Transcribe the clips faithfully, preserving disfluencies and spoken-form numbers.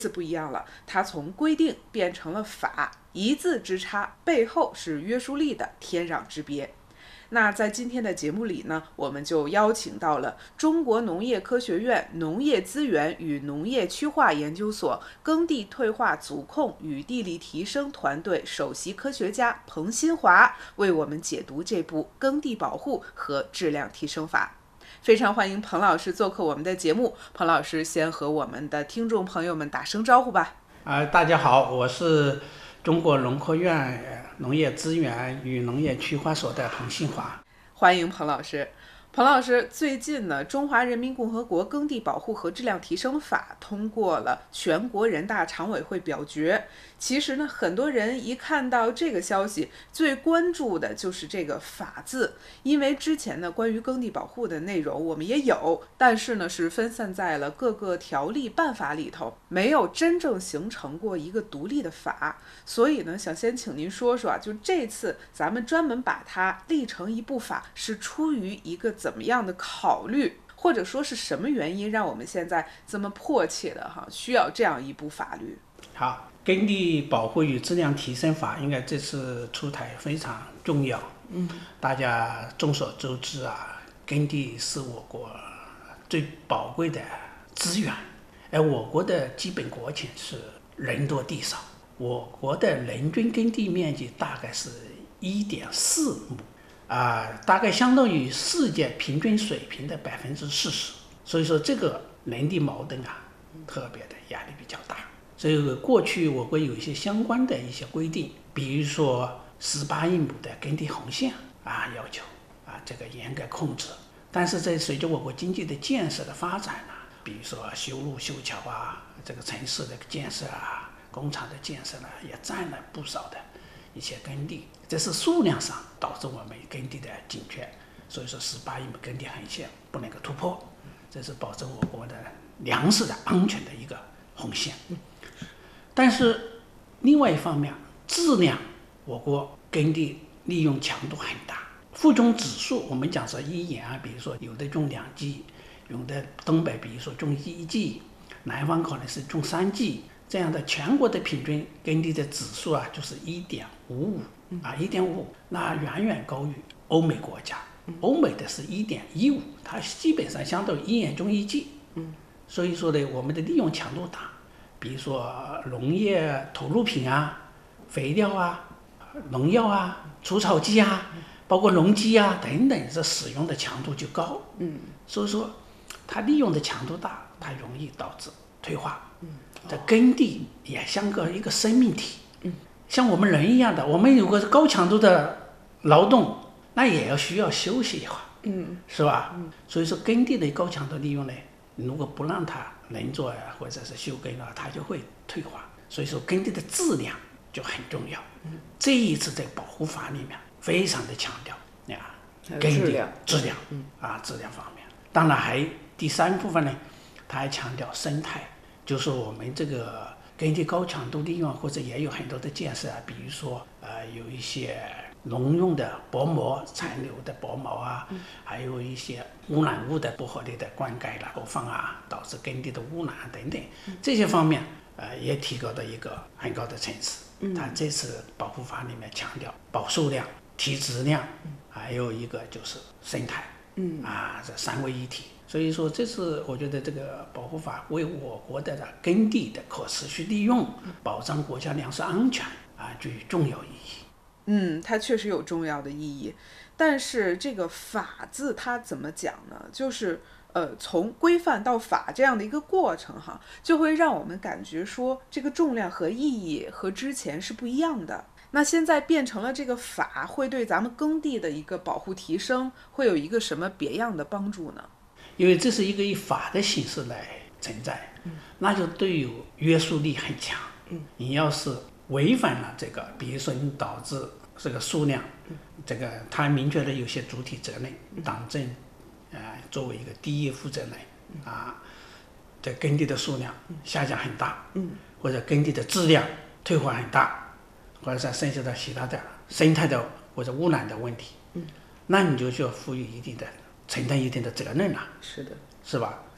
字不一样了，它从规定变成了法，一字之差，背后是约束力的天壤之别。那在今天的节目里呢，我们就邀请到了中国农业科学院农业资源与农业区划研究所耕地退化阻控与地力提升团队首席科学家彭新华，为我们解读这部耕地保护和质量提升法。非常欢迎彭老师做客我们的节目。彭老师先和我们的听众朋友们打声招呼吧。 呃，大家好，我是中国农科院农业资源与农业区划所的彭新华。 欢迎彭老师。彭老师，最近呢，《中华人民共和国耕地保护和质量提升法》通过了全国人大常委会表决。其实呢，很多人一看到这个消息，最关注的就是这个法字，因为之前呢，关于耕地保护的内容我们也有，但是呢，是分散在了各个条例办法里头，没有真正形成过一个独立的法。所以呢，想先请您说说啊，就这次咱们专门把它立成一部法，是出于一个怎么样的考虑，或者说是什么原因让我们现在这么迫切的哈需要这样一部法律？ 好，耕地保护与质量提升法应该这次出台非常重要。嗯，大家众所周知啊，耕地是我国最宝贵的资源，而我国的基本国情是人多地少，我国的人均耕地面积大概是 一点四亩。啊，大概相当于世界平均水平的百分之四十，所以说这个人地矛盾啊，特别的压力比较大。所以过去我国有一些相关的一些规定，比如说十八英亩的耕地红线啊，要求啊这个严格控制。但是在随着我国经济的建设的发展啊，比如说修路修桥啊，这个城市的建设啊，工厂的建设呢，也占了不少的一些耕地，这是数量上导致我们耕地的紧缺，所以说十八英亩耕地红线不能够突破，这是保证我国的粮食的安全的一个红线。但是另外一方面，质量我国耕地利用强度很大，附种指数我们讲说一年啊，比如说有的种两季，有的东北比如说种一季，南方可能是种三季。这样的全国的平均耕地的指数啊，就是 一点五五 啊 ,一点五五， 那远远高于欧美国家。欧美的是 一点一五， 它基本上相当于一年种一季。所以说呢，我们的利用强度大，比如说农业投入品啊、肥料啊、农药啊、除草剂啊，包括农机啊等等，这使用的强度就高。所以说它利用的强度大，它容易导致退化。这耕地也像个一个生命体，像我们人一样的，我们有个高强度的劳动，那也要需要休息一会儿，嗯，是吧？嗯，所以说耕地的高强度利用呢，如果不让它人做呀，或者是休耕啊，它就会退化。所以说耕地的质量就很重要。嗯，这一次在保护法里面非常的强调啊，耕地质量，嗯啊质量方面。当然还第三部分呢，它还强调生态。就是我们这个耕地高强度利用，或者也有很多的建设啊，比如说呃有一些农用的薄膜残留的薄膜啊，嗯、还有一些污染物的不合理的灌溉啦、投放啊，导致耕地的污染等等，嗯、这些方面呃也提高了一个很高的层次。嗯，它这次保护法里面强调保数量、提质量，还有一个就是生态，嗯啊这三位一体。所以说这次我觉得这个保护法为我国的耕地的可持续利用，保障国家粮食安全啊具有重要意义。 嗯，它确实有重要的意义，但是这个法字它怎么讲呢？就是呃，从规范到法这样的一个过程哈，就会让我们感觉说这个重量和意义和之前是不一样的。那现在变成了这个法，会对咱们耕地的一个保护提升，会有一个什么别样的帮助呢？ 因为这是一个以法的形式来存在，嗯、那就对于约束力很强。嗯、你要是违反了这个，比如说你导致这个数量，嗯、这个它明确的有些主体责任，嗯、党政，呃，作为一个第一负责人，嗯、啊，这耕地的数量下降很大，嗯、或者耕地的质量退化很大，或者是涉及到其他的生态的或者污染的问题，嗯、那你就需要赋予一定的。承担一定的责任了， 是的， 是吧？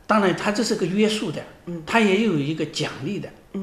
当然它这是个约束的，它也有一个奖励的。